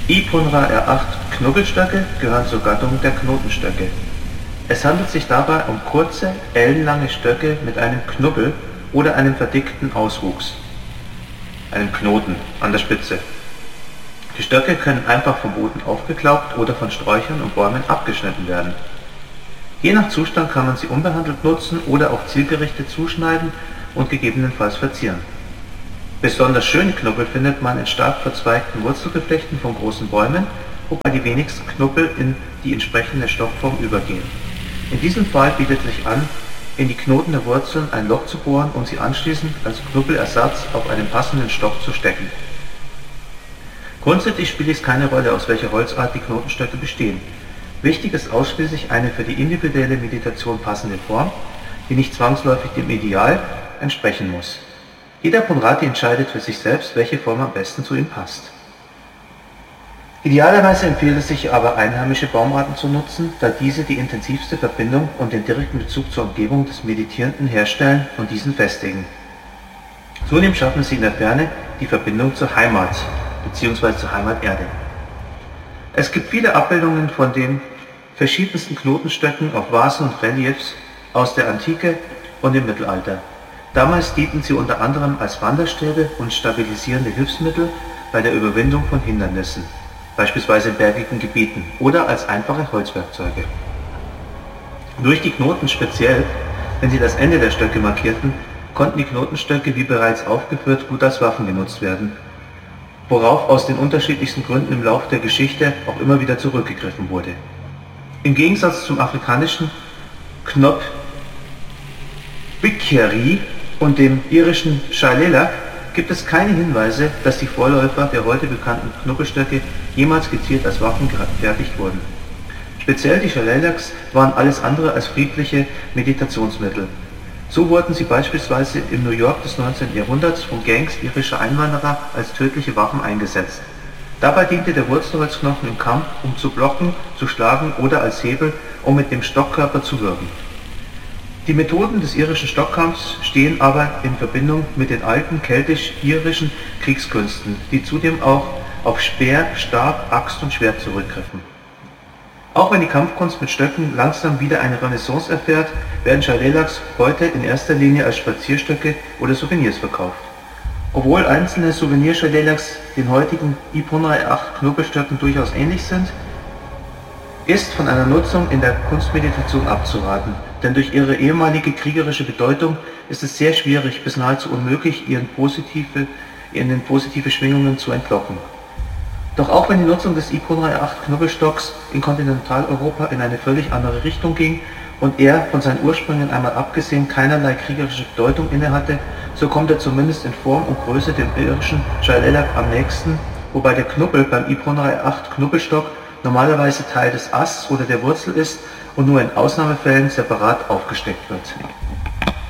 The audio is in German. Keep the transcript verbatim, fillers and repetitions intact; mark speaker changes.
Speaker 1: Iponera R acht Knubbelstöcke gehören zur Gattung der Knotenstöcke. Es handelt sich dabei um kurze, ellenlange Stöcke mit einem Knubbel oder einem verdickten Auswuchs, einem Knoten an der Spitze. Die Stöcke können einfach vom Boden aufgeklaubt oder von Sträuchern und Bäumen abgeschnitten werden. Je nach Zustand kann man sie unbehandelt nutzen oder auch zielgerichtet zuschneiden und gegebenenfalls verzieren. Besonders schöne Knubbel findet man in stark verzweigten Wurzelgeflechten von großen Bäumen, wobei die wenigsten Knubbel in die entsprechende Stockform übergehen. In diesem Fall bietet sich an, in die Knoten der Wurzeln ein Loch zu bohren und sie anschließend als Knubbelersatz auf einen passenden Stock zu stecken. Grundsätzlich spielt es keine Rolle, aus welcher Holzart die Knotenstöcke bestehen. Wichtig ist ausschließlich eine für die individuelle Meditation passende Form, die nicht zwangsläufig dem Ideal entsprechen muss. Jeder Ponnrati entscheidet für sich selbst, welche Form am besten zu ihm passt. Idealerweise empfiehlt es sich aber, einheimische Baumarten zu nutzen, da diese die intensivste Verbindung und den direkten Bezug zur Umgebung des Meditierenden herstellen und diesen festigen. Zudem schaffen sie in der Ferne die Verbindung zur Heimat bzw. zur Heimaterde. Es gibt viele Abbildungen von den verschiedensten Knotenstöcken auf Vasen und Reliefs aus der Antike und im Mittelalter. Damals dienten sie unter anderem als Wanderstäbe und stabilisierende Hilfsmittel bei der Überwindung von Hindernissen, beispielsweise in bergigen Gebieten, oder als einfache Holzwerkzeuge. Durch die Knoten speziell, wenn sie das Ende der Stöcke markierten, konnten die Knotenstöcke, wie bereits aufgeführt, gut als Waffen genutzt werden, worauf aus den unterschiedlichsten Gründen im Laufe der Geschichte auch immer wieder zurückgegriffen wurde. Im Gegensatz zum afrikanischen Knop Bikeri und dem irischen Shillelagh gibt es keine Hinweise, dass die Vorläufer der heute bekannten Knubbelstöcke jemals gezielt als Waffen gefertigt wurden. Speziell die Shillellaghs waren alles andere als friedliche Meditationsmittel. So wurden sie beispielsweise im New York des neunzehnten Jahrhunderts von Gangs irischer Einwanderer als tödliche Waffen eingesetzt. Dabei diente der Wurzelholzknochen im Kampf, um zu blocken, zu schlagen oder als Hebel, um mit dem Stockkörper zu wirken. Die Methoden des irischen Stockkampfs stehen aber in Verbindung mit den alten keltisch-irischen Kriegskünsten, die zudem auch auf Speer, Stab, Axt und Schwert zurückgriffen. Auch wenn die Kampfkunst mit Stöcken langsam wieder eine Renaissance erfährt, werden Shillellaghs heute in erster Linie als Spazierstöcke oder Souvenirs verkauft. Obwohl einzelne Souvenir-Shillellaghs den heutigen Iponera R acht Knubbelstöcken durchaus ähnlich sind, ist von einer Nutzung in der Kunstmeditation abzuraten, denn durch ihre ehemalige kriegerische Bedeutung ist es sehr schwierig bis nahezu unmöglich, ihren positive, ihnen positive Schwingungen zu entlocken. Doch auch wenn die Nutzung des Iponera R acht Knubbelstocks in Kontinentaleuropa in eine völlig andere Richtung ging und er von seinen Ursprüngen einmal abgesehen keinerlei kriegerische Bedeutung innehatte, so kommt er zumindest in Form und Größe dem irischen Shillelagh am nächsten, wobei der Knubbel beim Iponera R acht Knubbelstock normalerweise Teil des Asts oder der Wurzel ist und nur in Ausnahmefällen separat aufgesteckt wird.